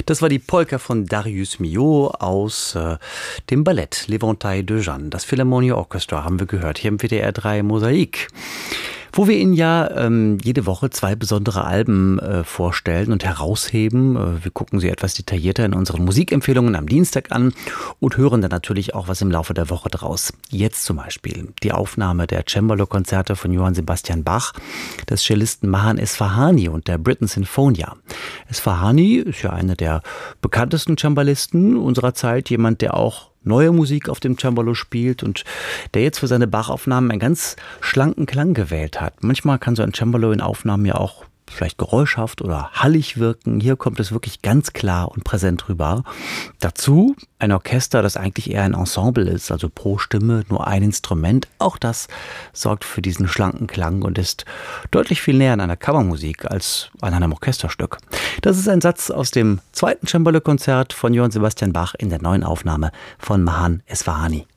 Das war die Polka von Darius Milhaud aus dem Ballett L'Eventail de Jeanne. Das Philharmonia Orchestra haben wir gehört, hier im WDR 3 Mosaik. Wo wir Ihnen ja jede Woche 2 besondere Alben vorstellen und herausheben. Wir gucken sie etwas detaillierter in unseren Musikempfehlungen am Dienstag an und hören dann natürlich auch was im Laufe der Woche draus. Jetzt zum Beispiel die Aufnahme der Cembalo-Konzerte von Johann Sebastian Bach, des Cellisten Mahan Esfahani und der Britten Sinfonia. Esfahani ist ja einer der bekanntesten Cembalisten unserer Zeit, jemand, der auch neue Musik auf dem Cembalo spielt und der jetzt für seine Bach-Aufnahmen einen ganz schlanken Klang gewählt hat. Manchmal kann so ein Cembalo in Aufnahmen ja auch vielleicht geräuschhaft oder hallig wirken. Hier kommt es wirklich ganz klar und präsent rüber. Dazu ein Orchester, das eigentlich eher ein Ensemble ist, also pro Stimme nur ein Instrument. Auch das sorgt für diesen schlanken Klang und ist deutlich viel näher an einer Kammermusik als an einem Orchesterstück. Das ist ein Satz aus dem 2. Cembalo-Konzert von Johann Sebastian Bach in der neuen Aufnahme von Mahan Esfahani.